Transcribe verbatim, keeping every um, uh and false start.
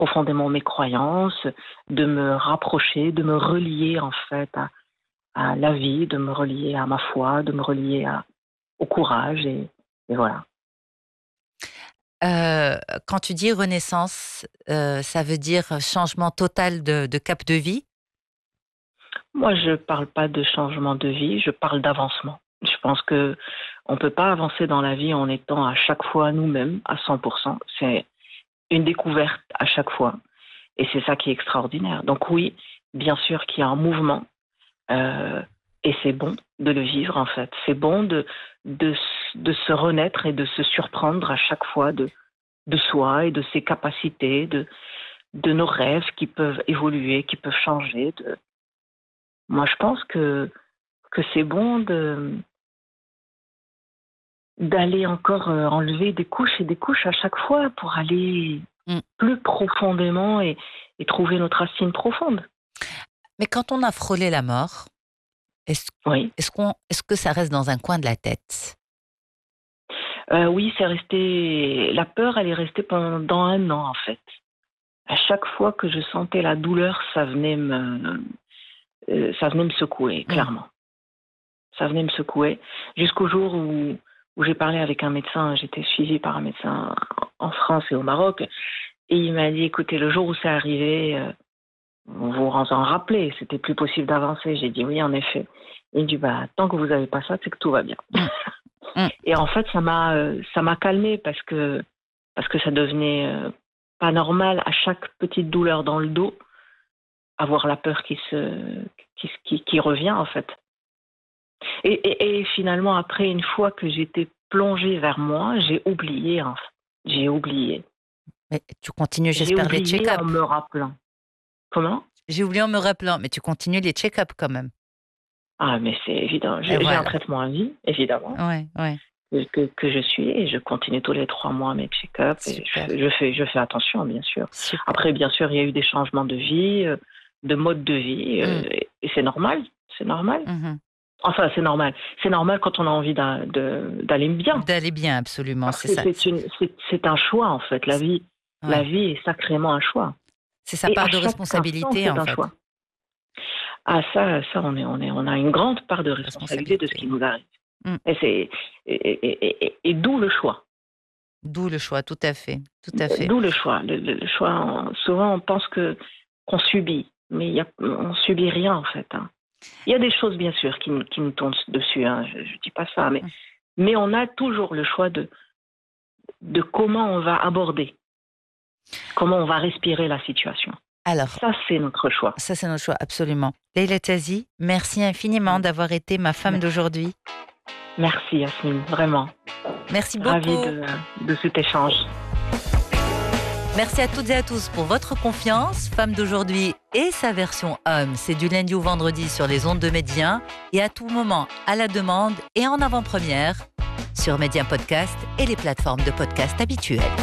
profondément mes croyances, de me rapprocher, de me relier en fait à, à la vie, de me relier à ma foi, de me relier à, au courage et, et voilà. Euh, quand tu dis renaissance, euh, ça veut dire changement total de, de cap de vie? Moi, je parle pas de changement de vie, je parle d'avancement. Je pense que on peut pas avancer dans la vie en étant à chaque fois nous-mêmes à cent pour cent. C'est une découverte à chaque fois. Et c'est ça qui est extraordinaire. Donc oui, bien sûr qu'il y a un mouvement. Euh, et c'est bon de le vivre, en fait. C'est bon de, de, de se renaître et de se surprendre à chaque fois de, de soi et de ses capacités, de, de nos rêves qui peuvent évoluer, qui peuvent changer. De... Moi, je pense que, que c'est bon de, d'aller encore euh, enlever des couches et des couches à chaque fois pour aller Mm. plus profondément et, et trouver notre racine profonde. Mais quand on a frôlé la mort, est-ce, Oui, est-ce, qu'on, est-ce que ça reste dans un coin de la tête? euh, oui, c'est resté. La peur, elle est restée pendant un an en fait. À chaque fois que je sentais la douleur, ça venait me, euh, ça venait me secouer, Mm. clairement. Ça venait me secouer jusqu'au jour où, où j'ai parlé avec un médecin. J'étais suivie par un médecin en France et au Maroc, et il m'a dit écoutez, le jour où c'est arrivé, euh, vous vous en rappelez, c'était plus possible d'avancer. J'ai dit oui, en effet. Il me dit bah tant que vous n'avez pas ça, c'est que tout va bien. Mm. Mm. Et en fait, ça m'a, euh, ça m'a calmée parce que parce que ça devenait euh, pas normal à chaque petite douleur dans le dos, avoir la peur qui se qui, qui, qui revient en fait. Et, et, et finalement, après, une fois que j'étais plongée vers moi, j'ai oublié, en fait. J'ai oublié. Mais tu continues, J'ai j'espère, les oublié check-up. en me rappelant. Comment? J'ai oublié en me rappelant, mais tu continues les check-up quand même. Ah, mais c'est évident. Et J'ai, j'ai un voilà. traitement à vie, évidemment, Ouais, ouais. que, que, que je suis, et je continue tous les trois mois mes check-up. Et Super, je, je, fais, je fais attention, bien sûr. super. Après, bien sûr, il y a eu des changements de vie, euh, de mode de vie, euh, Mm. et, et c'est normal. C'est normal. Mhm. Enfin, c'est normal. C'est normal quand on a envie d'a- de, d'aller bien. D'aller bien, absolument, Parce c'est que ça. c'est, une, c'est, c'est un choix, en fait. La vie, la Ouais. vie est sacrément un choix. C'est sa Et part à de chaque instant, responsabilité, c'est en un fait. choix. Ah, ça, ça on, est, on, est, on a une grande part de responsabilité de ce qui nous arrive. Mm. Et, c'est, et, et, et, et, et d'où le choix. D'où le choix, tout à fait, tout à fait. D'où le choix. Le, le, le choix on, souvent, on pense que, qu'on subit, mais il y a, on subit rien, en fait. Hein. Il y a des choses, bien sûr, qui, qui nous tombent dessus. Hein. Je ne dis pas ça, mais, Mm. mais on a toujours le choix de, de comment on va aborder, comment on va respirer la situation. Alors, ça, c'est notre choix. Ça, c'est notre choix, absolument. Leïla Tazi, merci infiniment d'avoir été ma femme Merci. d'aujourd'hui. Merci, Yasmine, vraiment. Merci beaucoup. Ravie de, de cet échange. Merci à toutes et à tous pour votre confiance. Femme d'aujourd'hui et sa version homme, c'est du lundi au vendredi sur les ondes de Médien et à tout moment, à la demande et en avant-première sur Médien Podcast et les plateformes de podcast habituelles.